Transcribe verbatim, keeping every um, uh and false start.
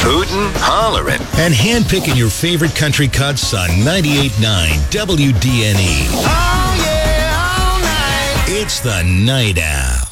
hootin', hollering, and handpicking your favorite country cuts on ninety-eight point nine W D N E. Oh, yeah, all night. It's the Night Owl.